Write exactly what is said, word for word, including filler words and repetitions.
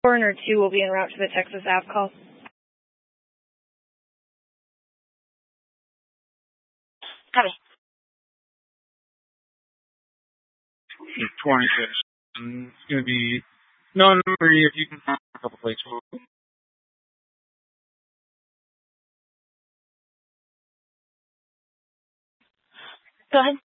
Coroner two will be en route to the Texas Ave call. Copy. twenty-six. And it's going to be no number if you can find a couple places. Go ahead.